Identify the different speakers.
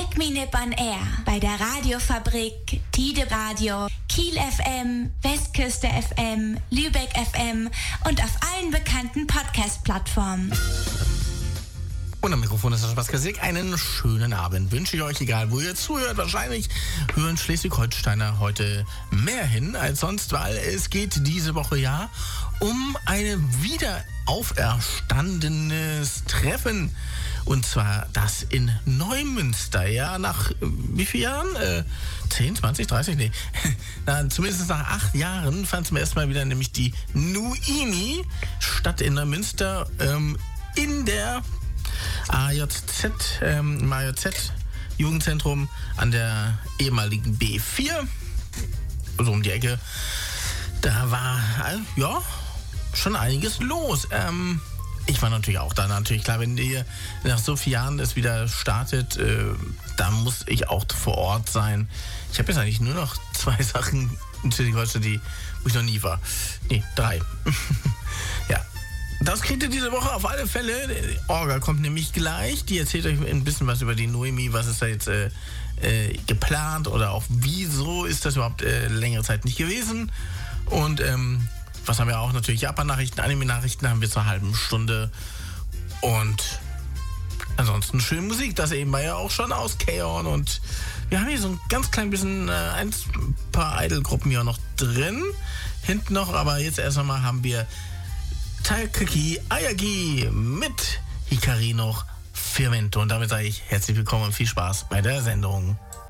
Speaker 1: Take Me Nip on Air bei der Radiofabrik, Tide Radio, Kiel FM, Westküste FM, Lübeck FM und auf allen bekannten Podcast-Plattformen.
Speaker 2: Und am Mikrofon ist der Spaß Kasik. Einen schönen Abend wünsche ich euch, egal wo ihr zuhört. Wahrscheinlich hören Schleswig-Holsteiner heute mehr hin als sonst, weil es geht diese Woche ja um ein wieder auferstandenes Treffen. Und zwar das in Neumünster. Ja, nach wie vielen Jahren? 10, 20, 30? Nee. Zumindest nach 8 Jahren fand es mir erstmal wieder nämlich die Nuimi statt in Neumünster in der AJZ, im AJZ Jugendzentrum an der ehemaligen B4, so um die Ecke. Da war, ja, schon einiges los. Ich war natürlich auch da. Natürlich, klar, wenn ihr nach so vielen Jahren es wieder startet, da muss ich auch vor Ort sein. Ich habe jetzt eigentlich nur noch 2 Sachen in Schleswig-Holstein, wo ich noch nie war. Nee, 3. Ja. Das kriegt ihr diese Woche auf alle Fälle. Orga kommt nämlich gleich. Die erzählt euch ein bisschen was über die Noemi. Was ist da jetzt geplant oder auch wieso ist das überhaupt längere Zeit nicht gewesen. Und was haben wir auch natürlich? Japan-Nachrichten, Anime-Nachrichten haben wir zur halben Stunde. Und ansonsten schöne Musik. Das eben war ja auch schon aus K-On! Und wir haben hier so ein ganz klein bisschen ein paar Idol-Gruppen hier noch drin. Hinten noch, aber jetzt erst einmal haben wir Taikaki Ayagi mit Hikari noch Firmento. Und damit sage ich herzlich willkommen und viel Spaß bei der Sendung.